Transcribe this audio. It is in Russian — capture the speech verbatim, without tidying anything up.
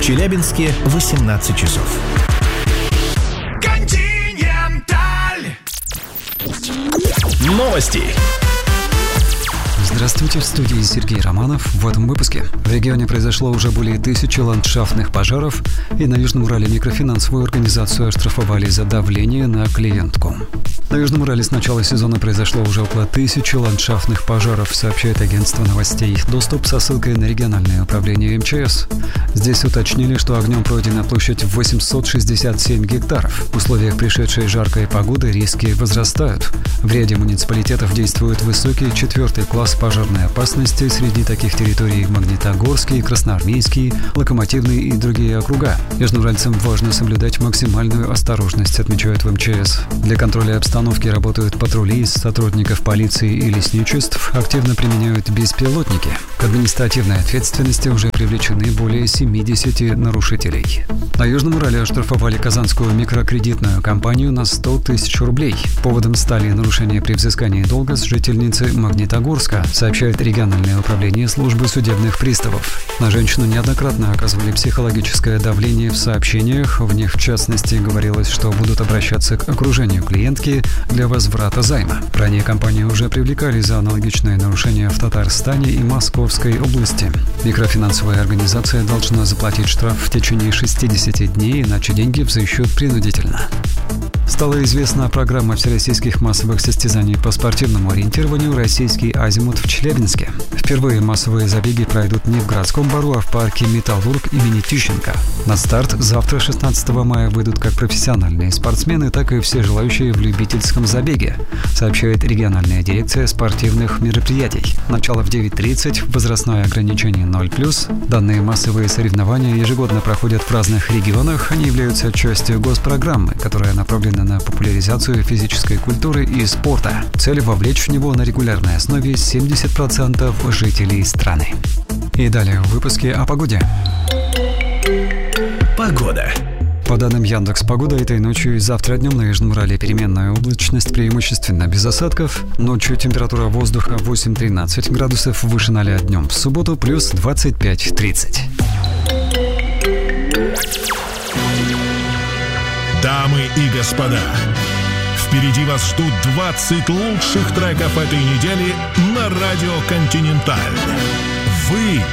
Челябинске восемнадцать часов. Континенталь. Новости. Здравствуйте, в студии Сергей Романов. В этом выпуске в регионе произошло уже более тысячи ландшафтных пожаров, и на Южном Урале микрофинансовую организацию оштрафовали за давление на клиентку. На Южном Урале с начала сезона произошло уже около тысячи ландшафтных пожаров, сообщает агентство новостей. Доступ со ссылкой на региональное управление эм че эс. Здесь уточнили, что огнем пройдена площадь восемьсот шестьдесят семь гектаров. В условиях пришедшей жаркой погоды риски возрастают. В ряде муниципалитетов действует высокий четвертый класс пожарной опасности. Среди таких территорий Магнитогорский, Красноармейский, Локомотивный и другие округа. Южноуральцам важно соблюдать максимальную осторожность, отмечают в эм че эс. Для контроля обстановки работают патрули из сотрудников полиции и лесничеств, активно применяют беспилотники. К административной ответственности уже привлечены более семидесяти нарушителей. На Южном Урале оштрафовали казанскую микрокредитную компанию на сто тысяч рублей. Поводом стали нарушения при взыскании долга с жительницы Магнитогорска, сообщает региональное управление службы судебных приставов. На женщину неоднократно оказывали психологическое давление в сообщениях. В них, в частности, говорилось, что будут обращаться к окружению клиентки для возврата займа. Ранее компанию уже привлекали за аналогичные нарушения в Татарстане и Московской области. Микрофинансовая организация должна заплатить штраф в течение шестидесяти дней, иначе деньги взыщут принудительно. Стала известна программа всероссийских массовых состязаний по спортивному ориентированию «Российский азимут» в Челябинске. Впервые массовые забеги пройдут не в городском бару, а в парке «Металлург» имени Тищенко. На старт завтра, шестнадцатого мая, выйдут как профессиональные спортсмены, так и все желающие в любительском забеге, сообщает региональная дирекция спортивных мероприятий. Начало в девять тридцать, возрастное ограничение ноль плюс. Данные массовые соревнования ежегодно проходят в разных регионах. Они являются частью госпрограммы, которая направлена на популяризацию физической культуры и спорта. Цель — вовлечь в него на регулярной основе семьдесят процентов жителей страны. И далее в выпуске о погоде. Погода. По данным Яндекс.Погода, этой ночью и завтра днем на Южном Урале переменная облачность, преимущественно без осадков. Ночью температура воздуха восемь-тринадцать градусов, выше ноля днем. В субботу плюс двадцать пять тридцать. Дамы и господа, впереди вас ждут двадцать лучших треков этой недели на радио «Континенталь». Вы